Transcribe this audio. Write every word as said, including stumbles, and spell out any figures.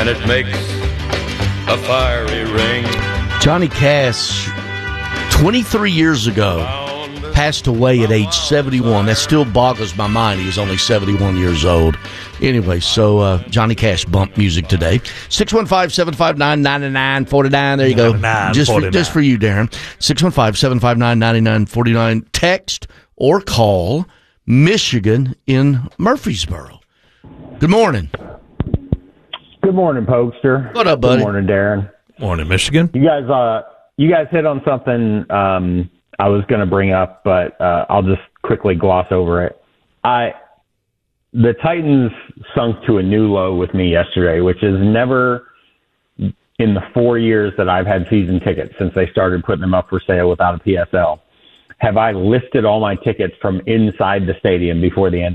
and it makes a fiery ring. Johnny Cash, twenty-three years ago, passed away at age seventy-one. That still boggles my mind. He was only seventy-one years old. Anyway, so uh, Johnny Cash bump music today. six one five, seven five nine, nine nine four nine. There you go. Just for, just for you, Darren. six one five, seven five nine, nine nine four nine. Text or call Michigan in Murfreesboro. Good morning. Good morning, Pokester. What up, buddy? Good morning, Darren. Morning, Michigan. You guys, uh, you guys hit on something um, I was going to bring up, but uh, I'll just quickly gloss over it. I the Titans sunk to a new low with me yesterday, which is never in the four years that I've had season tickets since they started putting them up for sale without a P S L. Have I listed all my tickets from inside the stadium before the end